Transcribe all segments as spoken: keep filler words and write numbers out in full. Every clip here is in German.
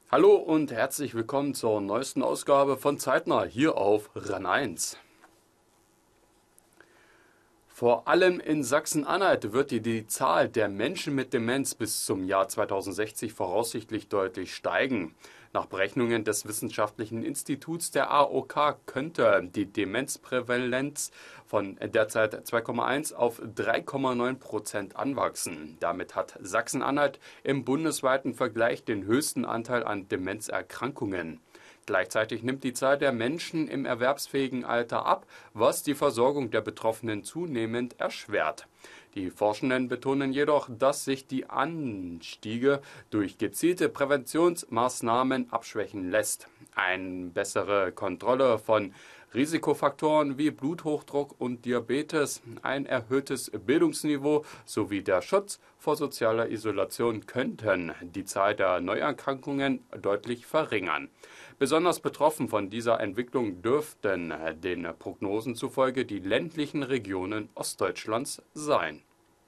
Hallo und herzlich willkommen zur neuesten Ausgabe von Zeitnah hier auf RAN eins. Vor allem in Sachsen-Anhalt wird die, die Zahl der Menschen mit Demenz bis zum Jahr zweitausendsechzig voraussichtlich deutlich steigen. Nach Berechnungen des Wissenschaftlichen Instituts der A O K könnte die Demenzprävalenz von derzeit zwei Komma eins auf drei Komma neun Prozent anwachsen. Damit hat Sachsen-Anhalt im bundesweiten Vergleich den höchsten Anteil an Demenzerkrankungen. Gleichzeitig nimmt die Zahl der Menschen im erwerbsfähigen Alter ab, was die Versorgung der Betroffenen zunehmend erschwert. Die Forschenden betonen jedoch, dass sich die Anstiege durch gezielte Präventionsmaßnahmen abschwächen lässt. Eine bessere Kontrolle von Risikofaktoren wie Bluthochdruck und Diabetes, ein erhöhtes Bildungsniveau sowie der Schutz vor sozialer Isolation könnten die Zahl der Neuerkrankungen deutlich verringern. Besonders betroffen von dieser Entwicklung dürften den Prognosen zufolge die ländlichen Regionen Ostdeutschlands sein.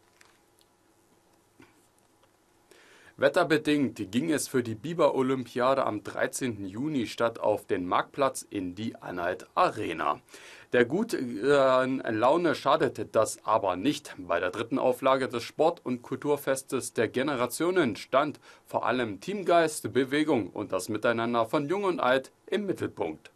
Wetterbedingt ging es für die Biber-Olympiade am dreizehnten Juni statt auf den Marktplatz in die Anhalt Arena. Der guten äh, Laune schadet das aber nicht. Bei der dritten Auflage des Sport- und Kulturfestes der Generationen stand vor allem Teamgeist, Bewegung und das Miteinander von Jung und Alt im Mittelpunkt.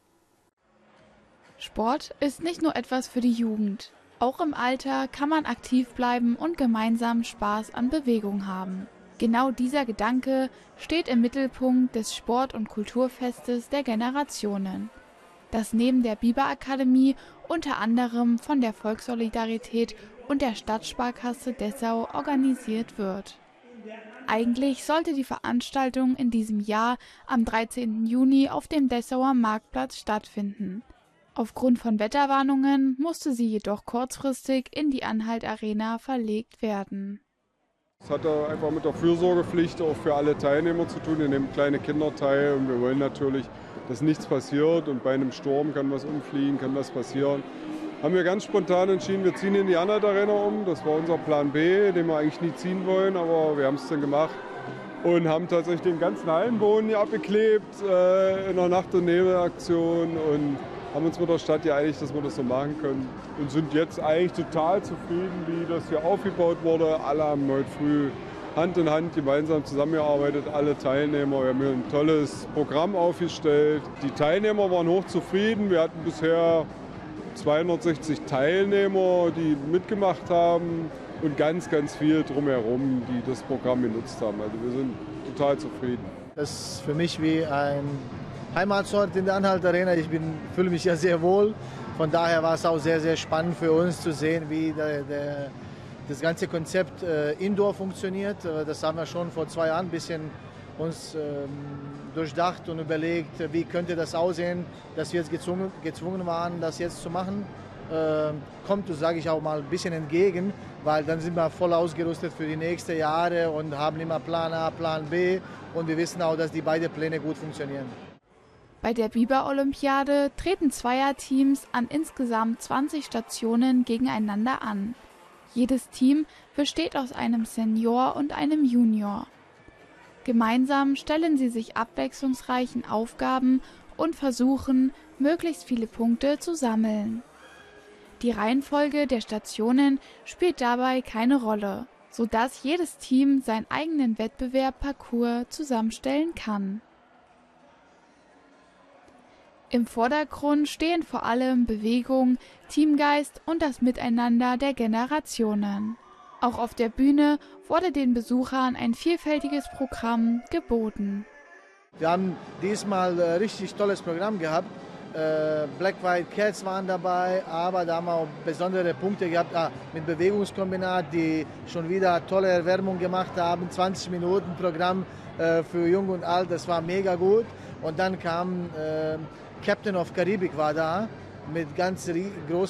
Sport ist nicht nur etwas für die Jugend. Auch im Alter kann man aktiv bleiben und gemeinsam Spaß an Bewegung haben. Genau dieser Gedanke steht im Mittelpunkt des Sport- und Kulturfestes der Generationen, das neben der Biber-Akademie unter anderem von der Volkssolidarität und der Stadtsparkasse Dessau organisiert wird. Eigentlich sollte die Veranstaltung in diesem Jahr am dreizehnten Juni auf dem Dessauer Marktplatz stattfinden. Aufgrund von Wetterwarnungen musste sie jedoch kurzfristig in die Anhalt Arena verlegt werden. Es hat einfach mit der Fürsorgepflicht auch für alle Teilnehmer zu tun. Wir nehmen kleine Kinder teil und wir wollen natürlich, dass nichts passiert. Und bei einem Sturm kann was umfliegen, kann was passieren. Haben wir ganz spontan entschieden, wir ziehen in die Anhalt Arena um. Das war unser Plan B, den wir eigentlich nie ziehen wollen, aber wir haben es dann gemacht. Und haben tatsächlich den ganzen Hallenboden hier abgeklebt äh, in einer Nacht- und Nebelaktion. Und haben uns mit der Stadt geeinigt, dass wir das so machen können und sind jetzt eigentlich total zufrieden, wie das hier aufgebaut wurde. Alle haben heute früh Hand in Hand gemeinsam zusammengearbeitet, alle Teilnehmer. Wir haben hier ein tolles Programm aufgestellt. Die Teilnehmer waren hochzufrieden. Wir hatten bisher zweihundertsechzig Teilnehmer, die mitgemacht haben und ganz, ganz viel drumherum, die das Programm genutzt haben. Also wir sind total zufrieden. Das ist für mich wie ein Heimatsort in der Anhalt Arena. Ich bin, fühle mich ja sehr wohl. Von daher war es auch sehr, sehr spannend für uns zu sehen, wie der, der, das ganze Konzept äh, Indoor funktioniert. Das haben wir schon vor zwei Jahren ein bisschen uns ähm, durchdacht und überlegt, wie könnte das aussehen, dass wir jetzt gezwungen, gezwungen waren, das jetzt zu machen. Äh, kommt, das sage ich auch mal, ein bisschen entgegen, weil dann sind wir voll ausgerüstet für die nächsten Jahre und haben immer Plan A, Plan B und wir wissen auch, dass die beiden Pläne gut funktionieren. Bei der Biber-Olympiade treten Zweierteams an insgesamt zwanzig Stationen gegeneinander an. Jedes Team besteht aus einem Senior und einem Junior. Gemeinsam stellen sie sich abwechslungsreichen Aufgaben und versuchen, möglichst viele Punkte zu sammeln. Die Reihenfolge der Stationen spielt dabei keine Rolle, sodass jedes Team seinen eigenen Wettbewerb-Parcours zusammenstellen kann. Im Vordergrund stehen vor allem Bewegung, Teamgeist und das Miteinander der Generationen. Auch auf der Bühne wurde den Besuchern ein vielfältiges Programm geboten. Wir haben diesmal ein richtig tolles Programm gehabt. Black White Cats waren dabei, aber da haben wir auch besondere Punkte gehabt ah, mit Bewegungskombinat, die schon wieder tolle Erwärmung gemacht haben. zwanzig Minuten Programm äh, für Jung und Alt, das war mega gut. Und dann kam äh, Captain of Caribik war da mit ganz großen